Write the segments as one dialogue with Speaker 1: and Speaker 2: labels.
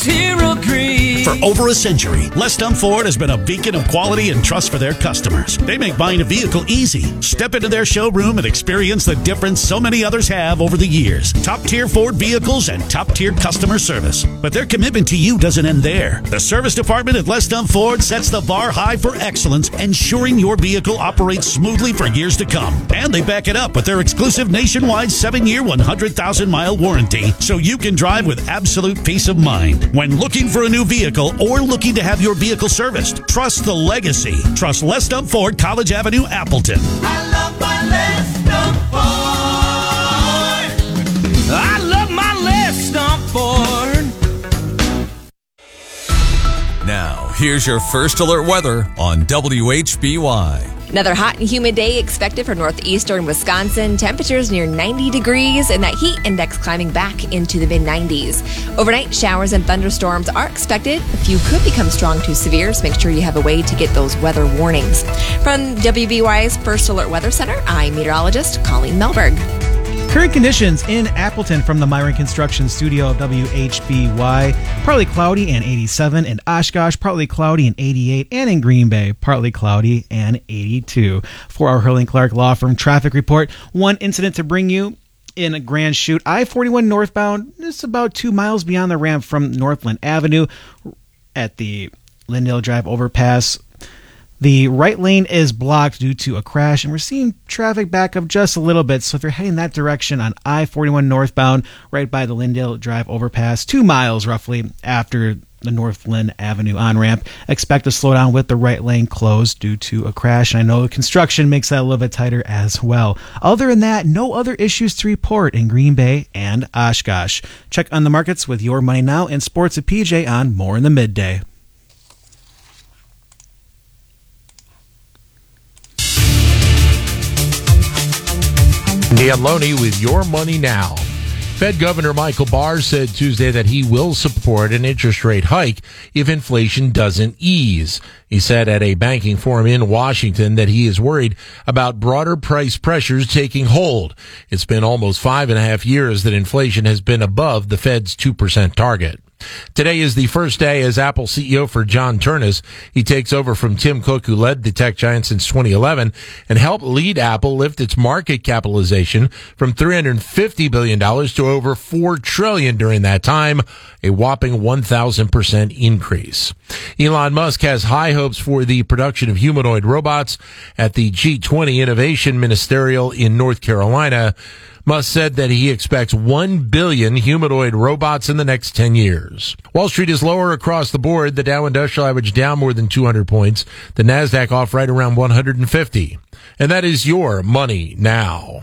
Speaker 1: here agree.
Speaker 2: For over a century, Les Dump Ford has been a beacon of quality and trust for their customers. They make buying a vehicle easy. Step into their showroom and experience the difference so many others have over the years. Top-tier Ford vehicles and top-tier customer service. But their commitment to you doesn't end there. The service department at Les Dump Ford sets the bar high for excellence, ensuring your vehicle operates smoothly for years to come. And they back it up with their exclusive nationwide 7-year, 100,000-mile warranty, so you can drive with absolute peace of mind. When looking for a new vehicle or looking to have your vehicle serviced, trust the legacy. Trust Les Dump Ford, College Avenue, Appleton.
Speaker 1: I love my Les Dump Ford. I love my Les Dump Ford.
Speaker 3: Now, here's your first alert weather on WHBY.
Speaker 4: Another hot and humid day expected for northeastern Wisconsin. Temperatures near 90 degrees and that heat index climbing back into the mid-90s. Overnight, showers and thunderstorms are expected. A few could become strong to severe, so make sure you have a way to get those weather warnings. From WBY's First Alert Weather Center, I'm meteorologist Colleen Melberg.
Speaker 5: Current conditions in Appleton from the Myron Construction Studio of WHBY. Partly cloudy and 87. In Oshkosh, partly cloudy and 88. And in Green Bay, partly cloudy and 82. For our Hurling Clark Law Firm traffic report, one incident to bring you in a Grand Chute. I-41 northbound, just about 2 miles beyond the ramp from Northland Avenue at the Lindale Drive overpass. The right lane is blocked due to a crash, and we're seeing traffic back up just a little bit. So if you're heading that direction on I-41 northbound, right by the Lindale Drive overpass, 2 miles roughly after the Northland Avenue on-ramp, expect to slow down with the right lane closed due to a crash. And I know the construction makes that a little bit tighter as well. Other than that, no other issues to report in Green Bay and Oshkosh. Check on the markets with Your Money Now and Sports at PJ on More in the Midday.
Speaker 6: Dan Loney with Your Money Now. Fed Governor Michael Barr said Tuesday that he will support an interest rate hike if inflation doesn't ease. He said at a banking forum in Washington that he is worried about broader price pressures taking hold. It's been almost 5.5 years that inflation has been above the Fed's 2% target. Today is the first day as Apple CEO for John Ternus. He takes over from Tim Cook, who led the tech giant since 2011 and helped lead Apple lift its market capitalization from $350 billion to over $4 trillion during that time, a whopping 1,000% increase. Elon Musk has high hopes for the production of humanoid robots at the G20 Innovation Ministerial in North Carolina. Musk said that he expects 1 billion humanoid robots in the next 10 years. Wall Street is lower across the board. The Dow Industrial Average down more than 200 points. The NASDAQ off right around 150. And that is Your Money Now.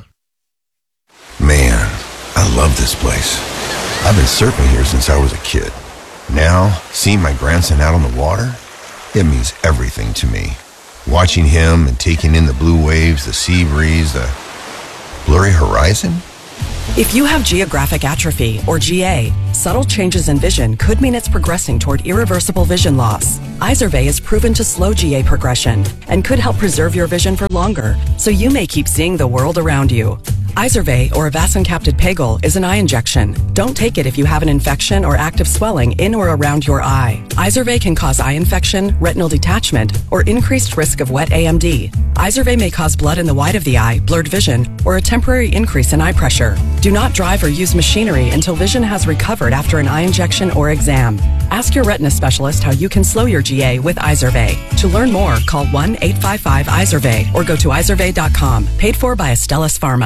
Speaker 7: Man, I love this place. I've been surfing here since I was a kid. Now, seeing my grandson out on the water, it means everything to me. Watching him and taking in the blue waves, the sea breeze, the blurry horizon?
Speaker 8: If you have geographic atrophy, or GA, subtle changes in vision could mean it's progressing toward irreversible vision loss. Izervay is proven to slow GA progression and could help preserve your vision for longer, so you may keep seeing the world around you. Izervay, or avacincaptad pegol, is an eye injection. Don't take it if you have an infection or active swelling in or around your eye. Izervay can cause eye infection, retinal detachment, or increased risk of wet AMD. Izervay may cause blood in the white of the eye, blurred vision, or a temporary increase in eye pressure. Do not drive or use machinery until vision has recovered after an eye injection or exam. Ask your retina specialist how you can slow your GA with Izervay. To learn more, call 1-855-IZERVAY or go to izervay.com. Paid for by Astellas Pharma.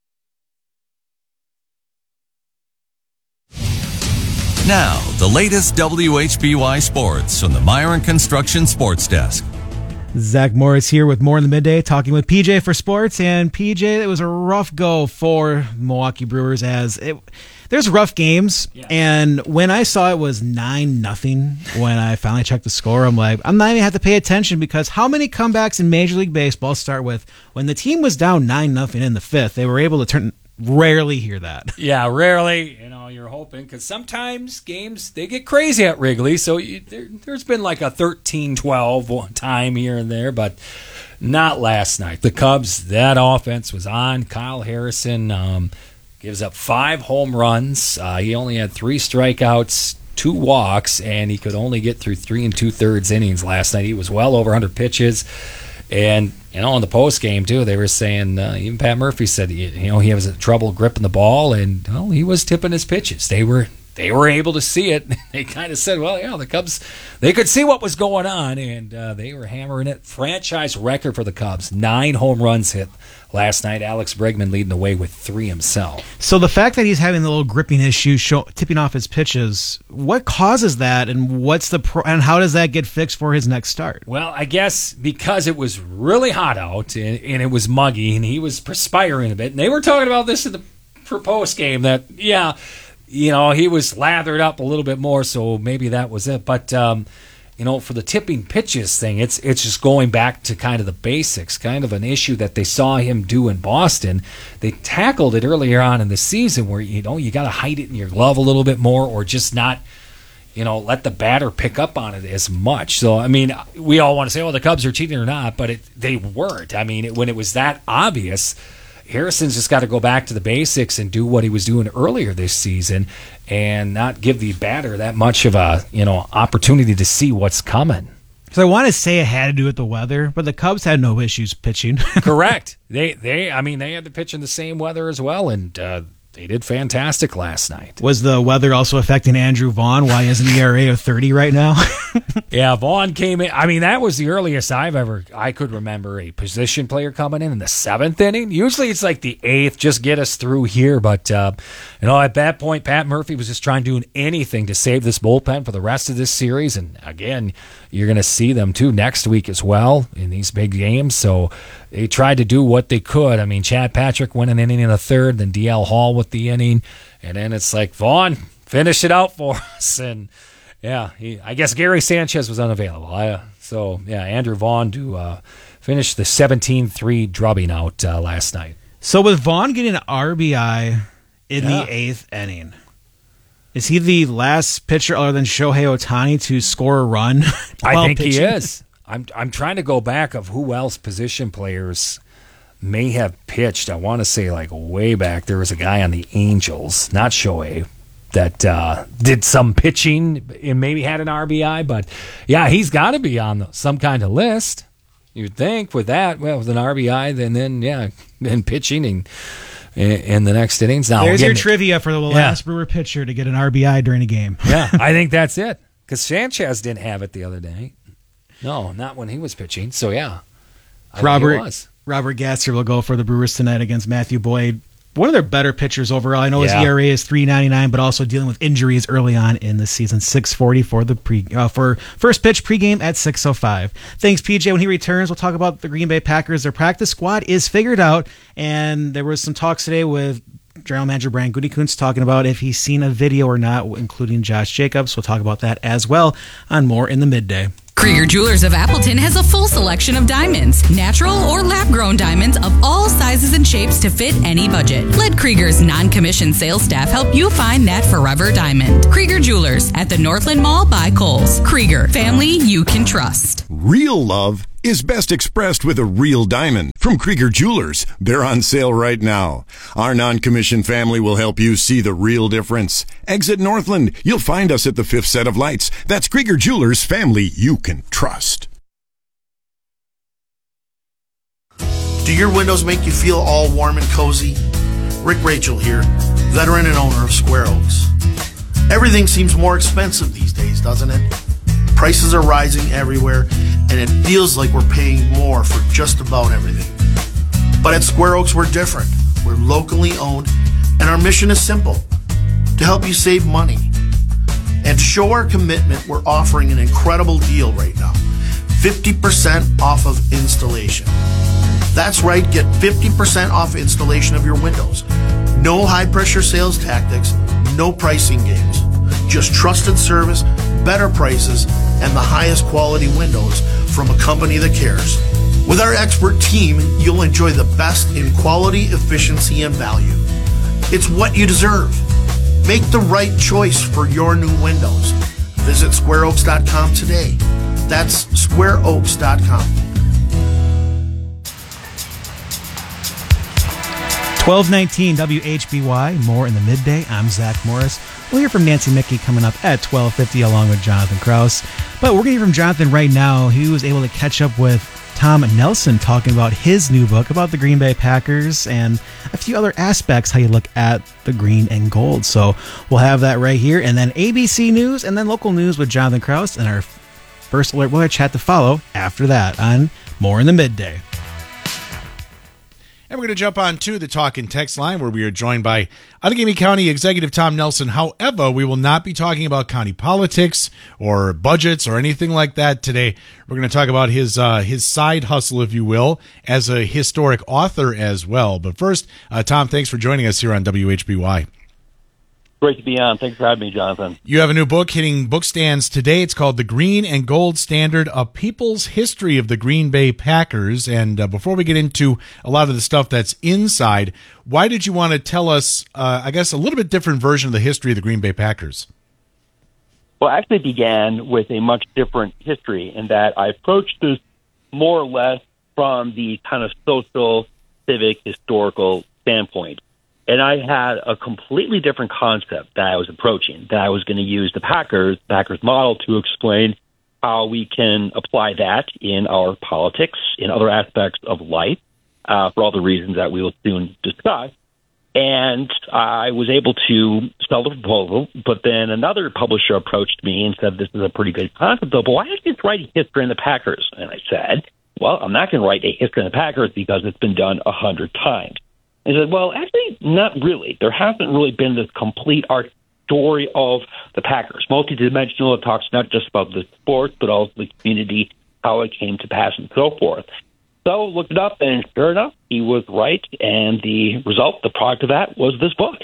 Speaker 3: Now, the latest WHBY sports from the Myron Construction Sports Desk.
Speaker 5: Zach Morris here with More in the Midday, talking with PJ for sports. And PJ, it was a rough go for Milwaukee Brewers there's rough games. Yeah. And when I saw it was 9-0, when I finally checked the score, I'm like, I'm not even have to pay attention, because how many comebacks in Major League Baseball start with when the team was down 9-0 in the fifth, they were able to turn. Rarely hear that.
Speaker 9: Yeah, rarely. You're hoping, because sometimes games, they get crazy at Wrigley. So there's been like a 13-12 one time here and there, but not last night. The Cubs, that offense was on. Kyle Harrison gives up 5 home runs. He only had 3 strikeouts. 2 walks, and he could only get through 3 2/3 innings last night. He was well over 100 pitches. And, in the post game, too, they were saying, even Pat Murphy said, he has trouble gripping the ball, and, he was tipping his pitches. They were able to see it. They kind of said, the Cubs, they could see what was going on, and they were hammering it. Franchise record for the Cubs, 9 home runs hit last night. Alex Bregman leading the way with 3 himself.
Speaker 5: So the fact that he's having the little gripping issue, tipping off his pitches, what causes that, and and how does that get fixed for his next start?
Speaker 9: Well, I guess because it was really hot out, and it was muggy, and he was perspiring a bit, and they were talking about this in the post game that, he was lathered up a little bit more, so maybe that was it. But, for the tipping pitches thing, it's just going back to kind of the basics, kind of an issue that they saw him do in Boston. They tackled it earlier on in the season where, you got to hide it in your glove a little bit more, or just not, let the batter pick up on it as much. So, we all want to say, the Cubs are cheating or not, but they weren't. When it was that obvious, Harrison's just got to go back to the basics and do what he was doing earlier this season and not give the batter that much of a, opportunity to see what's coming.
Speaker 5: Because I want to say it had to do with the weather, but the Cubs had no issues pitching.
Speaker 9: Correct. They had to pitch in the same weather as well, and they did fantastic last night.
Speaker 5: Was the weather also affecting Andrew Vaughn? Why is an ERA of 30 right now?
Speaker 9: Yeah, Vaughn came in. that was the earliest I could remember a position player coming in the 7th inning. Usually it's like the 8th, just get us through here. But, at that point, Pat Murphy was just trying to do anything to save this bullpen for the rest of this series. And, again, you're going to see them, too, next week as well in these big games. So they tried to do what they could. Chad Patrick went an inning in the 3rd, then DL Hall with the inning. And then it's like, Vaughn, finish it out for us. And, I guess Gary Sanchez was unavailable. Andrew Vaughn to finish the 17-3 drubbing out last night.
Speaker 5: So with Vaughn getting an RBI in the 8th inning, is he the last pitcher other than Shohei Ohtani to score a run?
Speaker 9: I think pitching? He is. I'm trying to go back of who else position players may have pitched. I want to say way back there was a guy on the Angels, not Shohei, that did some pitching and maybe had an RBI. But, he's got to be on some kind of list. You'd think with that, with an RBI, then pitching and in the next innings. Now,
Speaker 5: there's your trivia for the last Brewer pitcher to get an RBI during a game.
Speaker 9: Yeah, I think that's it. Because Sanchez didn't have it the other day. No, not when he was pitching. So,
Speaker 5: Robert Gasser will go for the Brewers tonight against Matthew Boyd. One of their better pitchers overall. I know his ERA is 3.99, but also dealing with injuries early on in the season. 6.40 for the for first pitch pregame at 6:05. Thanks, PJ. When he returns, we'll talk about the Green Bay Packers. Their practice squad is figured out, and there was some talks today with General Manager Brian Gutekunst talking about if he's seen a video or not, including Josh Jacobs. We'll talk about that as well on more in the midday.
Speaker 10: Krieger Jewelers of Appleton has a full selection of diamonds, natural or lab-grown diamonds of all sizes and shapes to fit any budget. Let Krieger's non-commissioned sales staff help you find that forever diamond. Krieger Jewelers at the Northland Mall by Kohl's. Krieger, family you can trust.
Speaker 11: Real love is best expressed with a real diamond from Krieger Jewelers. They're on sale right now. Our non-commissioned family will help you see the real difference. Exit Northland. You'll find us at the 5th set of lights. That's Krieger Jewelers, family you can trust.
Speaker 12: Do your windows make you feel all warm and cozy? Rick Rachel here, veteran and owner of Square Oaks. Everything seems more expensive these days, doesn't it? Prices are rising everywhere, and it feels like we're paying more for just about everything. But at Square Oaks, we're different. We're locally owned, and our mission is simple: to help you save money. And to show our commitment, we're offering an incredible deal right now. 50% off of installation. That's right, get 50% off installation of your windows. No high-pressure sales tactics, no pricing games. Just trusted service, better prices, and the highest quality windows from a company that cares. With our expert team, you'll enjoy the best in quality, efficiency, and value. It's what you deserve. Make the right choice for your new windows. Visit squareoaks.com today. That's squareoaks.com.
Speaker 5: 1219 WHBY, more in the midday. I'm Zach Morris. We'll hear from Nancy Mickey coming up at 12:50 along with Jonathan Kraus. But we're going to hear from Jonathan right now. He was able to catch up with Tom Nelson talking about his new book about the Green Bay Packers and a few other aspects, how you look at the green and gold. So we'll have that right here. And then ABC News and then local news with Jonathan Kraus and our first Alert Boy chat to follow after that on More in the Midday.
Speaker 13: And we're going to jump on to the talk and text line where we are joined by Outagamie County Executive Tom Nelson. However, we will not be talking about county politics or budgets or anything like that today. We're going to talk about his side hustle, if you will, as a historic author as well. But first, Tom, thanks for joining us here on WHBY.
Speaker 14: Great to be on. Thanks for having me, Jonathan.
Speaker 13: You have a new book hitting bookstands today. It's called The Green and Gold Standard, A People's History of the Green Bay Packers. And before we get into a lot of the stuff that's inside, why did you want to tell us, I guess, a little bit different version of the history of the Green Bay Packers?
Speaker 14: Well, it actually began with a much different history in that I approached this more or less from the kind of social, civic, historical standpoint. And I had a completely different concept that I was approaching, that I was going to use the Packers model to explain how we can apply that in our politics, in other aspects of life, for all the reasons that we will soon discuss. And I was able to sell the proposal, but then another publisher approached me and said, this is a pretty good concept, though, but why don't you just write a history in the Packers? And I said, well, I'm not going to write a history in the Packers because it's been done 100 times. And he said, well, actually, not really. There hasn't really been this complete art story of the Packers. Multidimensional. It talks not just about the sport, but also the community, how it came to pass, and so forth. So looked it up, and sure enough, he was right. And the result, the product of that, was this book.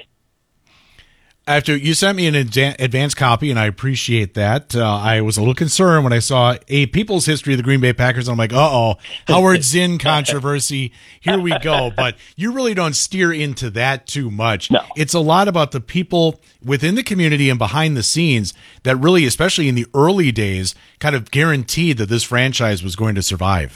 Speaker 13: After you sent me an advance copy, and I appreciate that. I was a little concerned when I saw A People's History of the Green Bay Packers. I'm like, uh-oh, Howard Zinn controversy. Here we go. But you really don't steer into that too much.
Speaker 14: No.
Speaker 13: It's a lot about the people within the community and behind the scenes that really, especially in the early days, kind of guaranteed that this franchise was going to survive.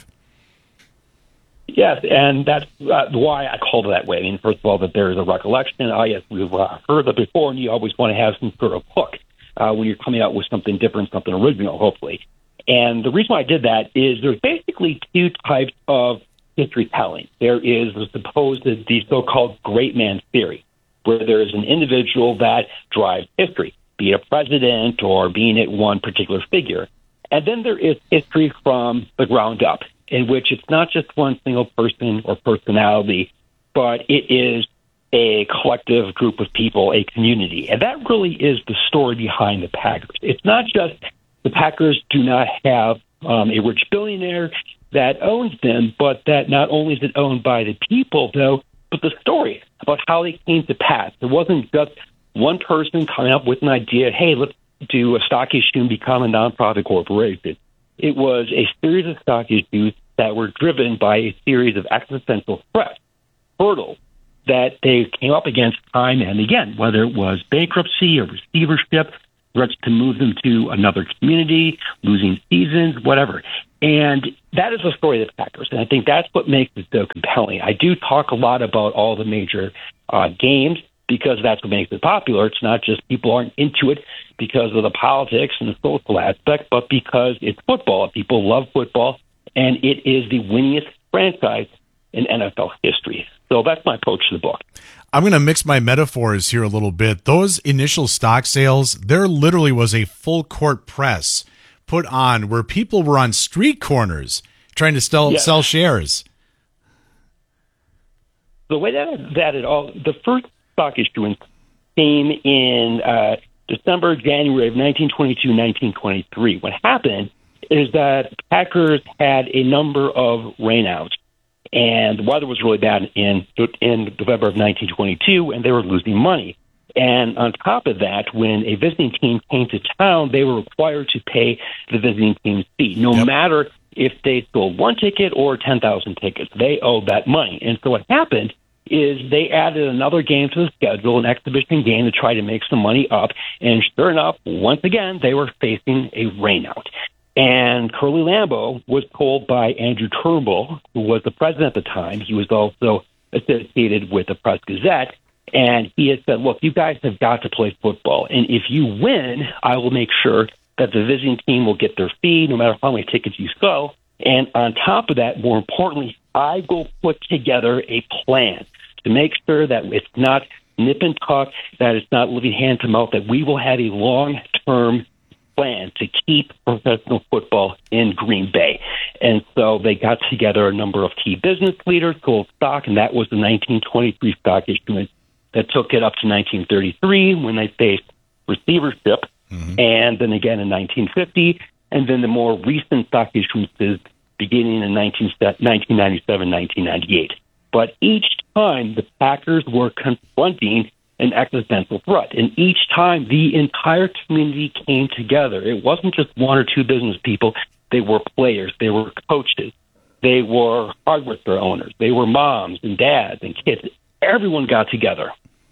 Speaker 14: Yes, and that's why I called it that way. I mean, first of all, that there is a recollection. Yes, we've heard that before, and you always want to have some sort of hook when you're coming out with something different, something original, hopefully. And the reason why I did that is there's basically two types of history telling. There is the so-called great man theory, where there is an individual that drives history, be it a president or being it one particular figure. And then there is history from the ground up, in which it's not just one single person or personality, but it is a collective group of people, a community. And that really is the story behind the Packers. It's not just the Packers do not have a rich billionaire that owns them, but that not only is it owned by the people, though, but the story about how they came to pass. It wasn't just one person coming up with an idea, hey, let's do a stock issue and become a nonprofit corporation. It was a series of stock issues that were driven by a series of existential threats, hurdles that they came up against time and again, whether it was bankruptcy or receivership, threats to move them to another community, losing seasons, whatever. And that is the story of the Packers, and I think that's what makes it so compelling. I do talk a lot about all the major games because that's what makes it popular. It's not just people aren't into it because of the politics and the social aspect, but because it's football. People love football, and it is the winningest franchise in NFL history. So that's my approach to the book.
Speaker 13: I'm going to mix my metaphors here a little bit. Those initial stock sales, there literally was a full court press put on where people were on street corners trying to sell shares.
Speaker 14: The way that it all, the first stock issuance came in December, January of 1922, 1923. What happened is that Packers had a number of rainouts, and the weather was really bad in November of 1922, and they were losing money. And on top of that, when a visiting team came to town, they were required to pay the visiting team's fee, no matter if they sold one ticket or 10,000 tickets. They owed that money. And so what happened is they added another game to the schedule, an exhibition game, to try to make some money up. And sure enough, once again, they were facing a rainout. And Curly Lambeau was told by Andrew Turnbull, who was the president at the time, he was also associated with the Press-Gazette, And he has said, look, you guys have got to play football. And if you win, I will make sure that the visiting team will get their fee no matter how many tickets you sell. And on top of that, more importantly, I will put together a plan to make sure that it's not nip and tuck, that it's not living hand to mouth, that we will have a long-term plan to keep professional football in Green Bay. And so they got together a number of key business leaders, gold stock, and that was the 1923 stock issuance that took it up to 1933 when they faced receivership, and then again in 1950, and then the more recent stock issuances beginning in 1997, 1998. But each time the Packers were confronting an existential threat, and each time the entire community came together. It wasn't just one or two business people. They were players. They were coaches. They were hardware store owners. They were moms and dads and kids. Everyone got together.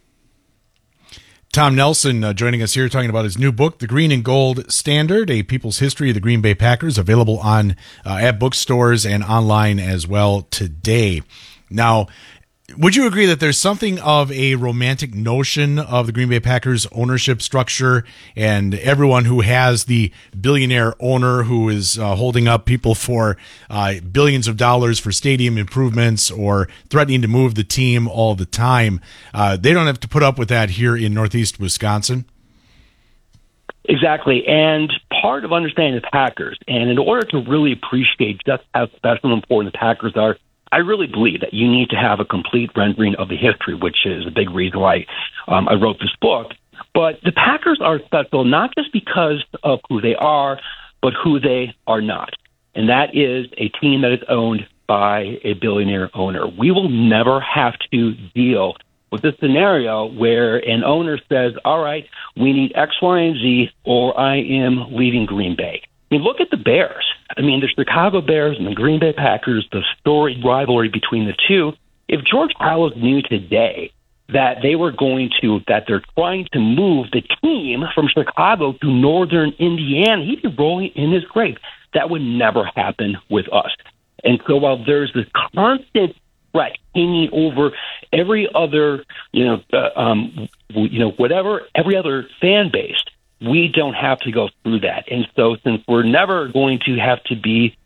Speaker 13: Tom Nelson joining us here talking about his new book, The Green and Gold Standard, A People's History of the Green Bay Packers, available on at bookstores and online as well today. Now, would you agree that there's something of a romantic notion of the Green Bay Packers ownership structure and everyone who has the billionaire owner who is holding up people for billions of dollars for stadium improvements or threatening to move the team all the time? They don't have to put up with that here in Northeast Wisconsin.
Speaker 14: Exactly. And part of understanding the Packers, and in order to really appreciate just how special and important the Packers are, I really believe that you need to have a complete rendering of the history, which is a big reason why I wrote this book. But the Packers are special not just because of who they are, but who they are not. And that is a team that is owned by a billionaire owner. We will never have to deal with this scenario where an owner says, all right, we need X, Y, and Z, or I am leaving Green Bay. I mean, look at the Bears. I mean, the Chicago Bears and the Green Bay Packers, the storied rivalry between the two. If George Halas knew today that that they're trying to move the team from Chicago to northern Indiana, he'd be rolling in his grave. That would never happen with us. And so while there's this constant threat hanging over every other, every other fan base, we don't have to go through that. And so since we're never going to have to be,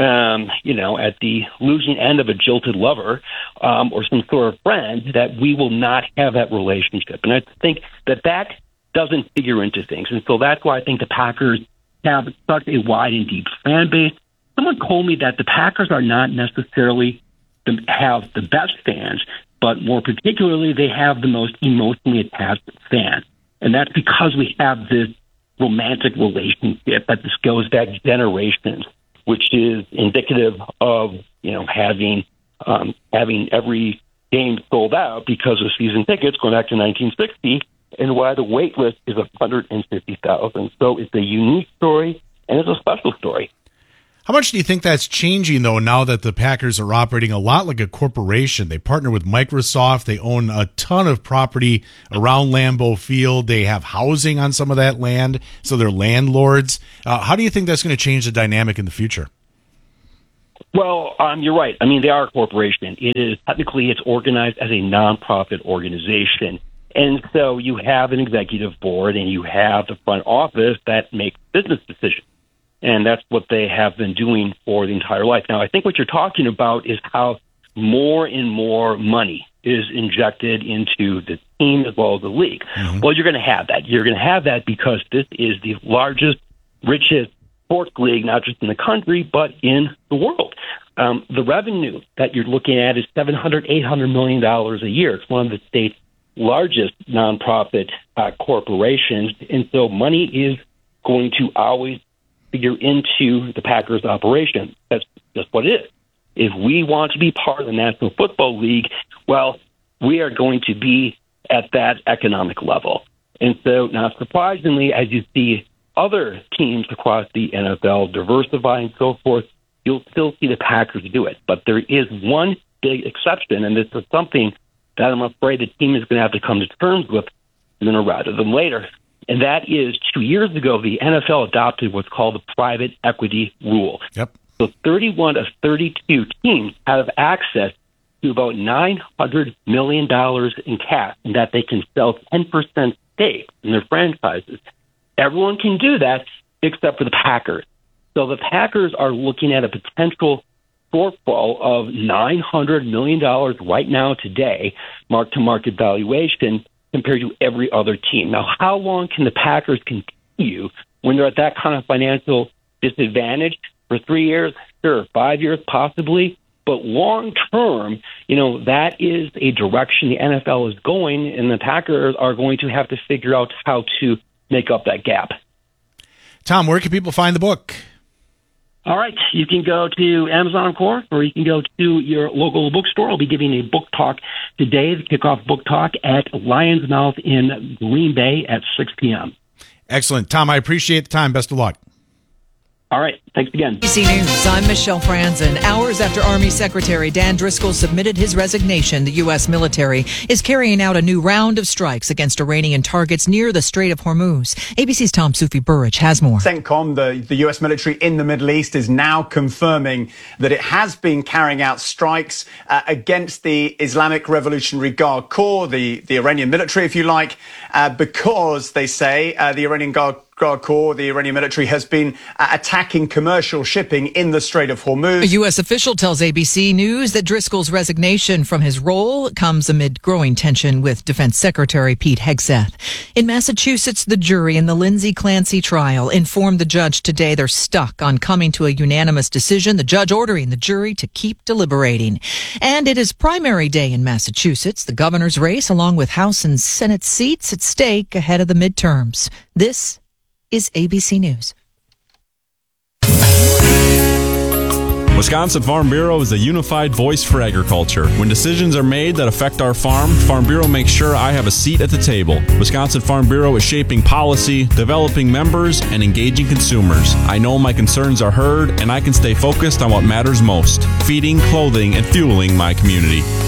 Speaker 14: at the losing end of a jilted lover or some sort of friend, that we will not have that relationship. And I think that doesn't figure into things. And so that's why I think the Packers have such a wide and deep fan base. Someone told me that the Packers are not necessarily have the best fans, but more particularly, they have the most emotionally attached fans. And that's because we have this romantic relationship that this goes back generations, which is indicative of, having every game sold out because of season tickets going back to 1960, and why the wait list is 150,000. So it's a unique story, and it's a special story.
Speaker 13: How much do you think that's changing, though, now that the Packers are operating a lot like a corporation? They partner with Microsoft. They own a ton of property around Lambeau Field. They have housing on some of that land, so they're landlords. How do you think that's going to change the dynamic in the future?
Speaker 14: Well, you're right. I mean, they are a corporation. It's organized as a nonprofit organization. And so you have an executive board and you have the front office that makes business decisions. And that's what they have been doing for the entire life. Now, I think what you're talking about is how more and more money is injected into the team as well as the league. Mm-hmm. Well, you're going to have that. You're going to have that because this is the largest, richest sports league, not just in the country, but in the world. The revenue that you're looking at is $700-800 million a year. It's one of the state's largest nonprofit corporations. And so money is going to always figure into the Packers operation. That's just what it is. If we want to be part of the National Football League, well, we are going to be at that economic level. And so, not surprisingly, as you see other teams across the NFL diversify and so forth, you'll still see the Packers do it. But there is one big exception, and this is something that I'm afraid the team is going to have to come to terms with sooner rather than later. And that is 2 years ago, the NFL adopted what's called the private equity rule.
Speaker 13: Yep.
Speaker 14: So 31 of 32 teams have access to about $900 million in cash, and that they can sell 10% stake in their franchises. Everyone can do that except for the Packers. So the Packers are looking at a potential shortfall of $900 million right now today, mark-to-market valuation, compared to every other team. Now, how long can the Packers continue when they're at that kind of financial disadvantage? For 3 years? Sure. 5 years? Possibly. But long term, that is a direction the NFL is going, and the Packers are going to have to figure out how to make up that gap.
Speaker 13: Tom, where can people find the book?
Speaker 14: All right. You can go to Amazon, of course, or you can go to your local bookstore. I'll be giving a book talk today, the kickoff book talk at Lion's Mouth in Green Bay at 6 p.m.
Speaker 13: Excellent. Tom, I appreciate the time. Best of luck.
Speaker 14: All right. Thanks again.
Speaker 15: ABC News, I'm Michelle Franzen. Hours after Army Secretary Dan Driscoll submitted his resignation, the U.S. military is carrying out a new round of strikes against Iranian targets near the Strait of Hormuz. ABC's Tom Sufi Burrich has more.
Speaker 16: CENTCOM, the U.S. military in the Middle East, is now confirming that it has been carrying out strikes against the Islamic Revolutionary Guard Corps, the Iranian military, if you like, because they say the Iranian Guard Corps, the Iranian military, has been attacking commercial shipping in the Strait of Hormuz.
Speaker 15: A U.S. official tells ABC News that Driscoll's resignation from his role comes amid growing tension with Defense Secretary Pete Hegseth. In Massachusetts, the jury in the Lindsay Clancy trial informed the judge today they're stuck on coming to a unanimous decision, the judge ordering the jury to keep deliberating. And it is primary day in Massachusetts, the governor's race, along with House and Senate seats at stake ahead of the midterms. This is ABC News.
Speaker 17: Wisconsin Farm Bureau is a unified voice for agriculture. When decisions are made that affect our farm, Farm Bureau makes sure I have a seat at the table. Wisconsin Farm Bureau is shaping policy, developing members, and engaging consumers. I know my concerns are heard, and I can stay focused on what matters most: feeding, clothing, and fueling my community.